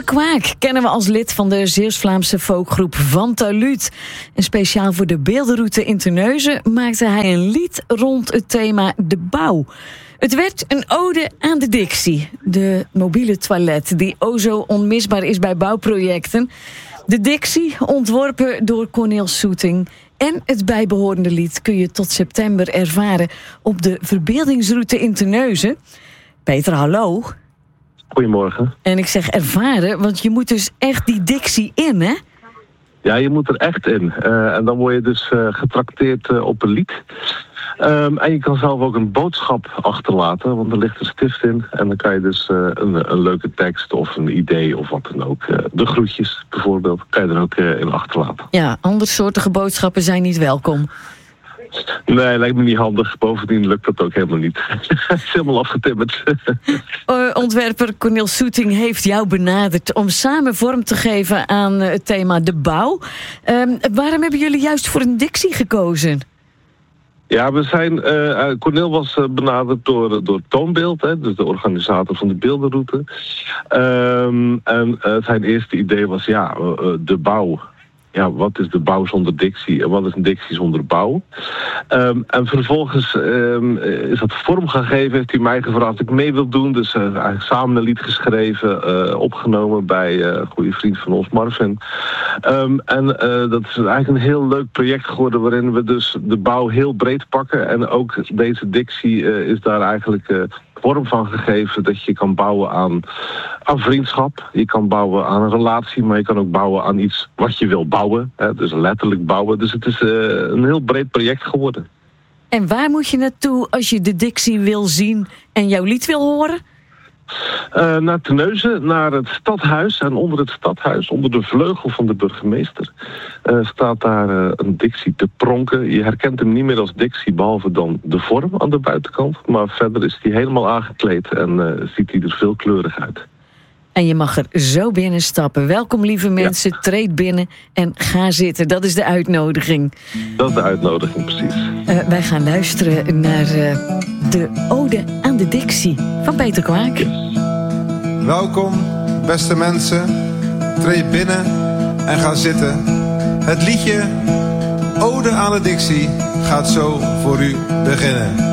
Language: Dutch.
Kwaak kennen we als lid van de Zeeuws-Vlaamse folkgroep Van Taluut. En speciaal voor de beeldenroute in Terneuzen maakte hij een lied rond het thema de bouw. Het werd een ode aan de Dixie, de mobiele toilet die o zo onmisbaar is bij bouwprojecten. De Dixie, ontworpen door Cornel Soeting. En het bijbehorende lied kun je tot september ervaren op de verbeeldingsroute in Terneuzen. Peter, hallo. Goedemorgen. En ik zeg ervaren, want je moet dus echt die Dixie in, hè? Ja, je moet er echt in. En dan word je dus getrakteerd op een lied. En je kan zelf ook een boodschap achterlaten, want er ligt een stift in. En dan kan je dus een leuke tekst of een idee of wat dan ook. De groetjes bijvoorbeeld, kan je er ook in achterlaten. Ja, andersoortige boodschappen zijn niet welkom. Nee, lijkt me niet handig. Bovendien lukt dat ook helemaal niet. Het is helemaal afgetimmerd. Ontwerper Cornel Soeting heeft jou benaderd om samen vorm te geven aan het thema de bouw. Waarom hebben jullie juist voor een Dixie gekozen? Ja, we zijn. Cornel was benaderd door Toonbeeld, hè, dus de organisator van de beeldenroute. En zijn eerste idee was de bouw. Ja, wat is de bouw zonder Dixie en wat is een Dixie zonder bouw? En vervolgens is dat vorm gaan geven. Heeft hij mij gevraagd of ik mee wil doen. Dus eigenlijk samen een lied geschreven, opgenomen bij een goede vriend van ons, Marvin. En dat is eigenlijk een heel leuk project geworden waarin we dus de bouw heel breed pakken. En ook deze Dixie is daar eigenlijk vorm van gegeven dat je kan bouwen aan vriendschap. Je kan bouwen aan een relatie, maar je kan ook bouwen aan iets wat je wil bouwen. Hè, dus letterlijk bouwen. Dus het is een heel breed project geworden. En waar moet je naartoe als je de Dixie wil zien en jouw lied wil horen? Naar Terneuzen, naar het stadhuis. En onder het stadhuis, onder de vleugel van de burgemeester, staat daar een Dixie te pronken. Je herkent hem niet meer als Dixie, behalve dan de vorm aan de buitenkant. Maar verder is hij helemaal aangekleed en ziet hij er veelkleurig uit. En je mag er zo binnen stappen. Welkom, lieve mensen, treed binnen en ga zitten. Dat is de uitnodiging. Dat is de uitnodiging, precies. Wij gaan luisteren naar de ode aan de Dixie van Peter Kwaak. Welkom, beste mensen. Treed binnen en ga zitten. Het liedje Ode aan de Dixie gaat zo voor u beginnen.